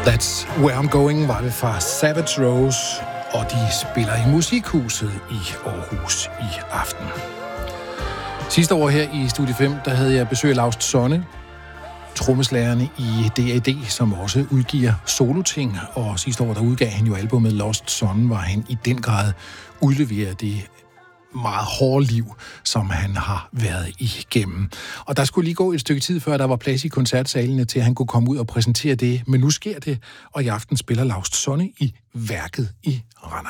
That's Where I'm Going var det fra Savage Rose, og de spiller i Musikhuset i Aarhus i aften. Sidste år her i Studie 5, der havde jeg besøg af Laust Sonne, trommeslagerne i D.A.D., som også udgiver soloting, og sidste år, der udgav han jo albumet Lost Son, var han i den grad udleveret det meget hårde liv, som han har været igennem. Og der skulle lige gå et stykke tid, før der var plads i koncertsalene til, at han kunne komme ud og præsentere det. Men nu sker det, og i aften spiller Laust Sonne i Værket i Randers.